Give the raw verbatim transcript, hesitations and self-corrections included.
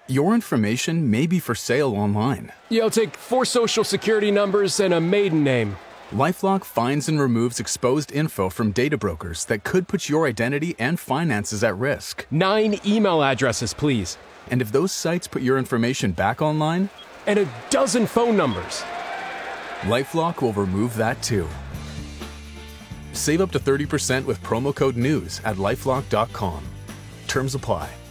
Your information may be for sale online. Yeah, I'll take four social security numbers and a maiden name. LifeLock finds and removes exposed info from data brokers that could put your identity and finances at risk. Nine email addresses, please. And if those sites put your information back online, and a dozen phone numbers, LifeLock will remove that too. Save up to thirty percent with promo code NEWS at lifelock dot com. Terms apply.